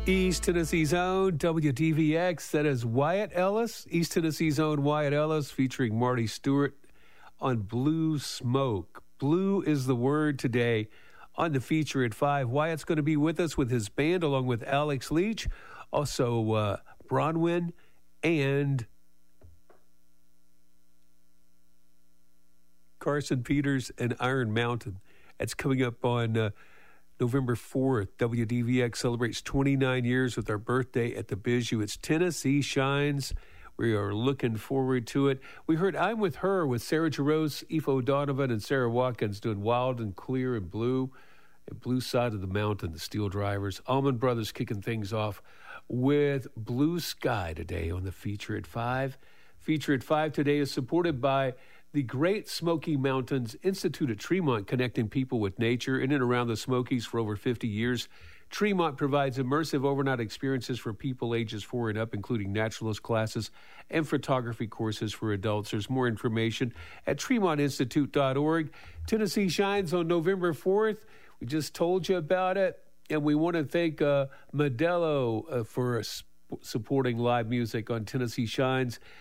East Tennessee's own WDVX. That is Wyatt Ellis. East Tennessee's own Wyatt Ellis featuring Marty Stewart on Blue Smoke. Blue is the word today on the feature at 5. Wyatt's going to be with us with his band along with Alex Leach, also Bronwyn and Carson Peters and Iron Mountain. That's coming up on November 4th. WDVX celebrates 29 years with our birthday at the Bijou. It's Tennessee Shines. We are looking forward to it. We heard I'm With Her with Sarah Jarosz, Aoife O'Donovan, and Sarah Watkins doing Wild and Clear and Blue. And Blue Side of the Mountain, the Steel Drivers. Allman Brothers kicking things off with Blue Sky today on the Feature at 5. Feature at 5 today is supported by the Great Smoky Mountains Institute at Tremont, connecting people with nature in and around the Smokies for over 50 years. Tremont provides immersive overnight experiences for people ages 4 and up, including naturalist classes and photography courses for adults. There's more information at TremontInstitute.org. Tennessee Shines on November 4th. We just told you about it, and we want to thank Modelo for supporting live music on Tennessee Shines.